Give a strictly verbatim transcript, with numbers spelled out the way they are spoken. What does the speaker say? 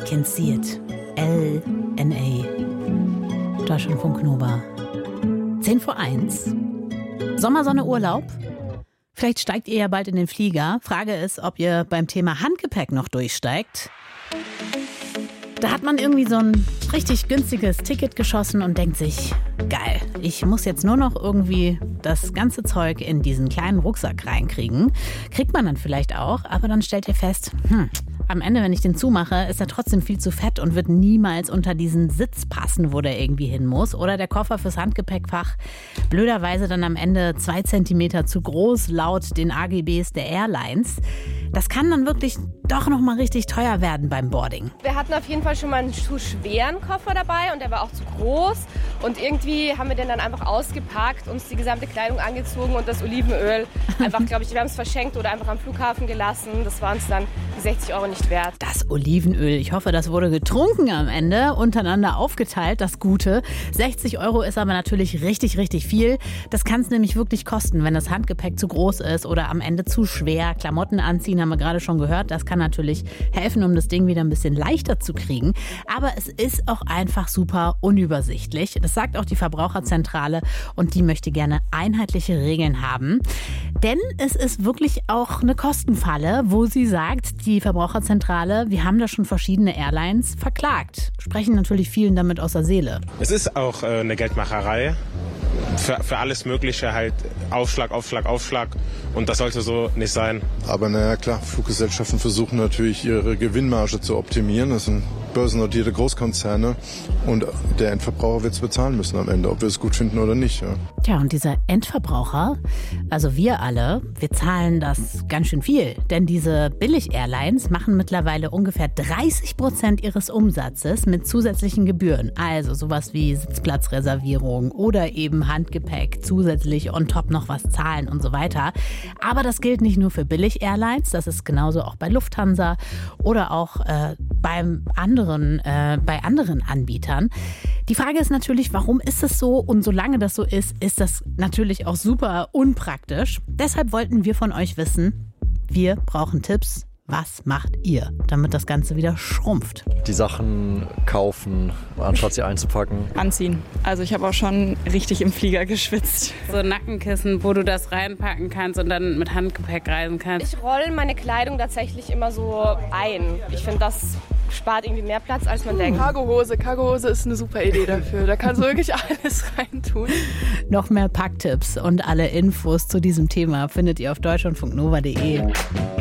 can see it. L N A. Deutschlandfunk Nova. zehn vor eins. Sommersonne, Urlaub? Vielleicht steigt ihr ja bald in den Flieger. Frage ist, ob ihr beim Thema Handgepäck noch durchsteigt. Da hat man irgendwie so ein richtig günstiges Ticket geschossen und denkt sich, geil, ich muss jetzt nur noch irgendwie das ganze Zeug in diesen kleinen Rucksack reinkriegen. Kriegt man dann vielleicht auch, aber dann stellt ihr fest, hm, am Ende, wenn ich den zumache, ist er trotzdem viel zu fett und wird niemals unter diesen Sitz passen, wo der irgendwie hin muss. Oder der Koffer fürs Handgepäckfach blöderweise dann am Ende zwei Zentimeter zu groß, laut den A G Bs der Airlines. Das kann dann wirklich doch noch mal richtig teuer werden beim Boarding. Wir hatten auf jeden Fall schon mal einen zu schweren Koffer dabei und der war auch zu groß. Und irgendwie haben wir den dann einfach ausgepackt, uns die gesamte Kleidung angezogen und das Olivenöl einfach, glaube ich, wir haben es verschenkt oder einfach am Flughafen gelassen. Das war uns dann die sechzig Euro nicht wert. Das Olivenöl, ich hoffe, das wurde getrunken am Ende, untereinander aufgeteilt, das Gute. sechzig Euro ist aber natürlich richtig, richtig viel. Das kann es nämlich wirklich kosten, wenn das Handgepäck zu groß ist oder am Ende zu schwer. Klamotten anziehen, haben wir gerade schon gehört. Das kann natürlich helfen, um das Ding wieder ein bisschen leichter zu kriegen. Aber es ist auch einfach super unübersichtlich. Das sagt auch die Verbraucherzentrale und die möchte gerne einheitliche Regeln haben. Denn es ist wirklich auch eine Kostenfalle, wo sie sagt, die Verbraucherzentrale, wir haben da schon verschiedene Airlines verklagt. Sprechen natürlich vielen damit aus der Seele. Es ist auch äh, eine Geldmacherei. Für, für alles Mögliche halt Aufschlag, Aufschlag, Aufschlag. Und das sollte so nicht sein. Aber naja, klar, Fluggesellschaften versuchen natürlich ihre Gewinnmarge zu optimieren. Das sind börsennotierte Großkonzerne. Und der Endverbraucher wird es bezahlen müssen am Ende, ob wir es gut finden oder nicht. Ja. Tja, und dieser Endverbraucher, also wir alle, wir zahlen das ganz schön viel. Denn diese Billig-Airlines machen mittlerweile ungefähr dreißig Prozent ihres Umsatzes mit zusätzlichen Gebühren. Also sowas wie Sitzplatzreservierung oder eben Handgepäck, zusätzlich on top noch was zahlen und so weiter. Aber das gilt nicht nur für Billig-Airlines, das ist genauso auch bei Lufthansa oder auch äh, beim anderen, äh, bei anderen Anbietern. Die Frage ist natürlich, warum ist es so? Und solange das so ist, ist das natürlich auch super unpraktisch. Deshalb wollten wir von euch wissen, wir brauchen Tipps. Was macht ihr, damit das Ganze wieder schrumpft? Die Sachen kaufen, anstatt sie einzupacken. Anziehen. Also ich habe auch schon richtig im Flieger geschwitzt. So Nackenkissen, wo du das reinpacken kannst und dann mit Handgepäck reisen kannst. Ich rolle meine Kleidung tatsächlich immer so ein. Ich finde, das spart irgendwie mehr Platz, als man denkt. Cargohose. Cargohose ist eine super Idee dafür. Da kannst du wirklich alles reintun. Noch mehr Packtipps und alle Infos zu diesem Thema findet ihr auf deutschlandfunknova punkt de.